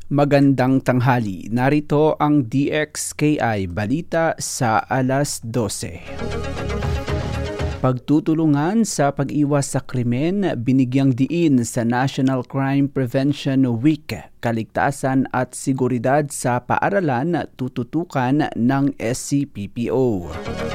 Magandang tanghali. Narito ang DXKI Balita sa alas 12. Pagtutulungan sa pag-iwas sa krimen, binigyang diin sa National Crime Prevention Week. Kaligtasan at seguridad sa paaralan tututukan ng SCPPO.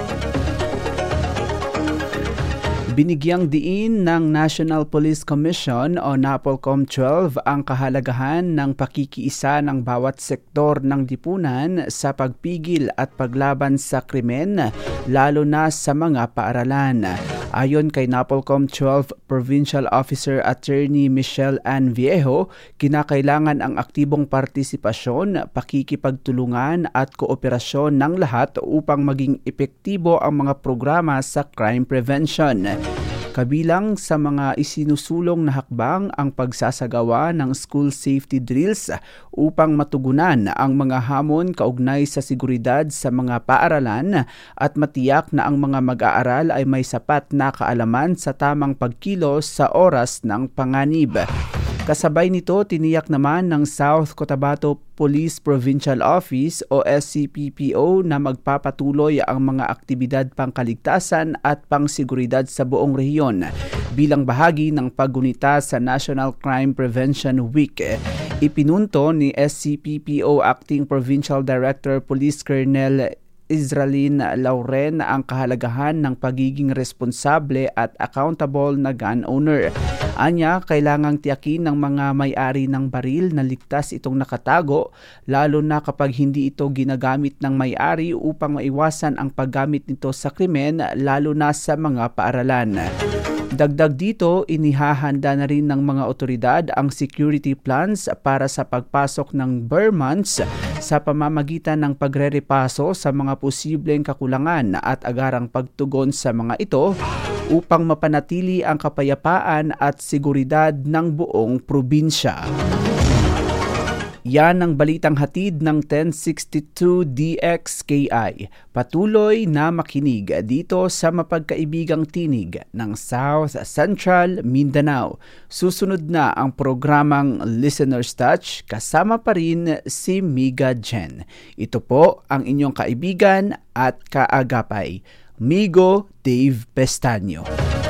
Binigyang diin ng National Police Commission o NAPOLCOM 12 ang kahalagahan ng pakikiisa ng bawat sektor ng lipunan sa pagpigil at paglaban sa krimen, lalo na sa mga paaralan. Ayon kay NAPOLCOM 12 Provincial Officer Attorney Michelle Ann Viejo, kinakailangan ang aktibong partisipasyon, pakikipagtulungan at kooperasyon ng lahat upang maging epektibo ang mga programa sa crime prevention. Kabilang sa mga isinusulong na hakbang ang pagsasagawa ng school safety drills upang matugunan ang mga hamon kaugnay sa seguridad sa mga paaralan at matiyak na ang mga mag-aaral ay may sapat na kaalaman sa tamang pagkilos sa oras ng panganib. Kasabay nito, tiniyak naman ng South Cotabato Police Provincial Office o SCPPO na magpapatuloy ang mga aktibidad pangkaligtasan at pangseguridad sa buong rehiyon bilang bahagi ng paggunita sa National Crime Prevention Week. Ipinunto ni SCPPO Acting Provincial Director Police Colonel Israelin Lauren ang kahalagahan ng pagiging responsable at accountable na gun owner. Anya, kailangang tiyakin ng mga may-ari ng baril na ligtas itong nakatago, lalo na kapag hindi ito ginagamit ng may-ari upang maiwasan ang paggamit nito sa krimen, lalo na sa mga paaralan. Dagdag dito, inihahanda na rin ng mga otoridad ang security plans para sa pagpasok ng bare months sa pamamagitan ng pagrerepaso sa mga posibleng kakulangan at agarang pagtugon sa mga ito upang mapanatili ang kapayapaan at seguridad ng buong probinsya. Yan ang balitang hatid ng 1062 DXKI. Patuloy na makinig dito sa mapagkaibigang tinig ng South Central Mindanao. Susunod na ang programang Listener's Touch, kasama pa rin si Miga Jen. Ito po ang inyong kaibigan at kaagapay, Migo Dave Pestaño.